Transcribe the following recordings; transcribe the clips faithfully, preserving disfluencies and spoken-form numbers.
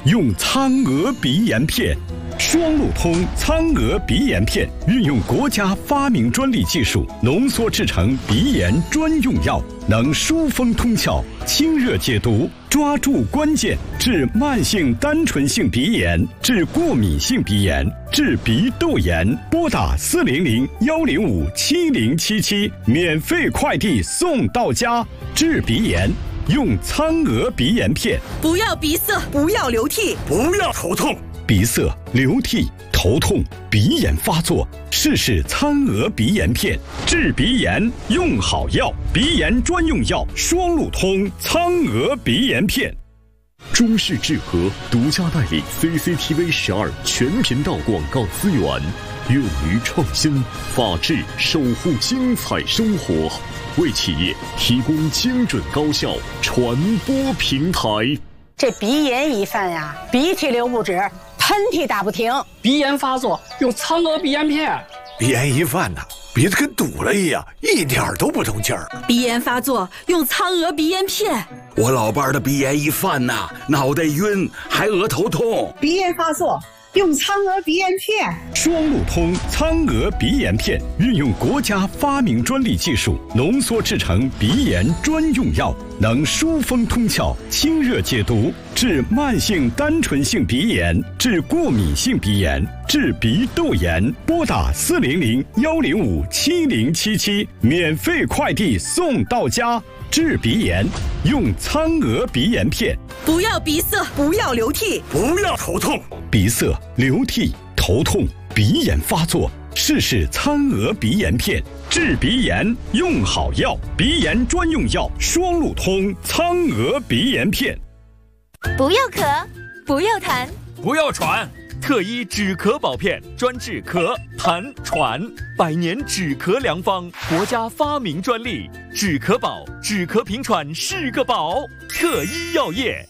用苍娥鼻炎片。双路通苍娥鼻炎片运用国家发明专利技术浓缩制成鼻炎专用药，能疏风通窍、清热解毒，抓住关键，治慢性单纯性鼻炎，治过敏性鼻炎，治鼻窦炎。拨打四零零幺零五七零七七，免费快递送到家。治鼻炎用苍娥鼻炎片。 不要鼻塞，不要流涕， 不要头痛。 鼻塞、流涕、头痛、鼻炎发作，试试苍娥鼻炎片。治鼻炎用好药，鼻炎专用药双路通苍娥鼻炎片。 中视智和独家代理 C C T V 十二全频道广告资源，勇于创新，法治守护精彩生活，为企业提供精准高效传播平台。 这鼻炎一犯呀，鼻涕流不止，喷嚏打不停， 鼻炎发作用苍娥鼻炎片。 鼻炎一犯呐，鼻子跟堵了一样，一点都不通气儿。 鼻炎发作用苍娥鼻炎片。 我老伴儿的鼻炎一犯呐，脑袋晕，还额头痛。 鼻炎发作用苍娥鼻炎片。 双路通苍娥鼻炎片运用国家发明专利技术浓缩制成鼻炎专用药，能疏风通窍、清热解毒，治慢性单纯性鼻炎，治过敏性鼻炎，治鼻窦炎。拨打四零零幺零五七零七七，免费快递送到家。治鼻炎用苍娥鼻炎片。 不要鼻塞，不要流涕， 不要头痛。 鼻塞、流涕、头痛、鼻炎发作，试试苍娥鼻炎片。治鼻炎用好药，鼻炎专用药双路通苍娥鼻炎片。 不要咳，不要痰， 不要喘。特医止咳宝片专治咳、痰、喘，百年止咳良方，国家发明专利。止咳宝，止咳平喘是个宝。特医药业。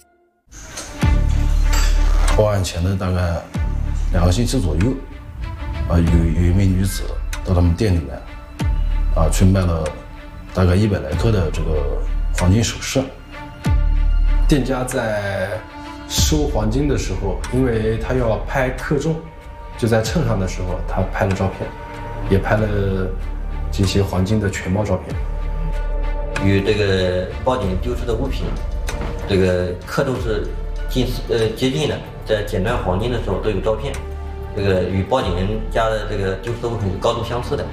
报案前的大概两个星期左右，啊，有有一名女子到他们店里面，啊，去卖了大概一百来克的这个黄金首饰。 店家在收黄金的时候，因为他要拍克重，就在称上的时候，他拍了照片，也拍了这些黄金的全貌照片。 与这个报警丢失的物品，这个克重是近呃接近的，在检断黄金的时候都有照片，这个与报警人家的这个丢失的物品是高度相似的。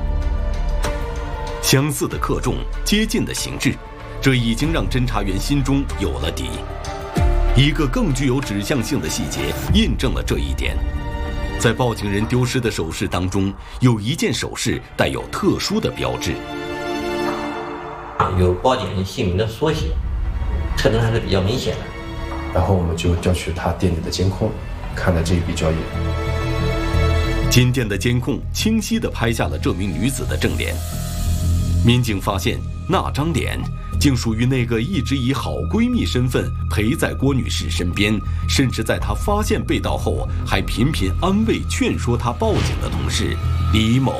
相似的克重，接近的形制，这已经让侦查员心中有了底。一个更具有指向性的细节印证了这一点。在报警人丢失的首饰当中，有一件首饰带有特殊的标志， 有报警人姓名的缩写，特征还是比较明显的。 然后我们就调取他店里的监控，看了这一笔交易。 金店的监控清晰地拍下了这名女子的正脸。民警发现，那张脸竟属于那个一直以好闺蜜身份陪在郭女士身边，甚至在她发现被盗后还频频安慰劝说她报警的同事李某。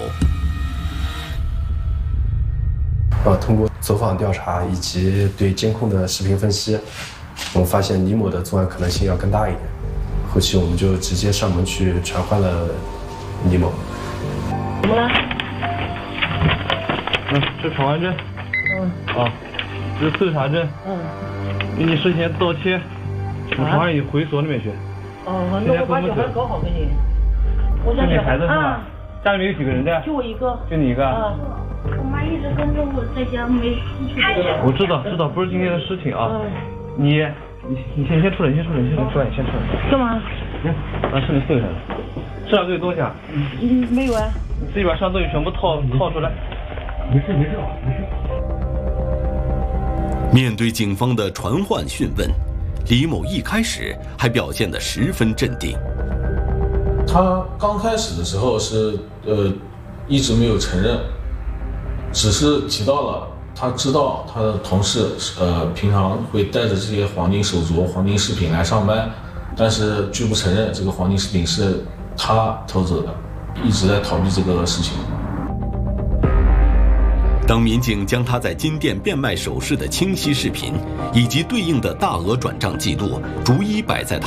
啊，通过走访调查以及对监控的视频分析，我们发现李某的作案可能性要更大一点。后期我们就直接上门去传唤了李某。 怎么了？ 嗯，这闯关证。嗯。啊，这是搜查证。嗯。给你事先倒贴，我传让你回所里面去。 哦，那我把小孩搞好给你。我家小孩子是吧？ 家里面有几个人的？ 就我一个。 就你一个？ 啊。我妈一直跟着我在家没出去。 我知道，知道，不是今天的事情啊。嗯。你，你，你先先出来，你先出来，你先出来，你先出来。 干嘛？ 来，把身份搜一下。身上都有东西啊？ 嗯，没有啊。 你自己把身上东西全部套套出来。没事没事没事。 面对警方的传唤讯问，李某一开始还表现得十分镇定。 他刚开始的时候是呃一直没有承认，只是提到了他知道他的同事呃平常会带着这些黄金手镯、黄金饰品来上班，但是拒不承认这个黄金饰品是他偷走的，一直在逃避这个事情。 当民警将他在金店变卖首饰的清晰视频以及对应的大额转账记录逐一摆在他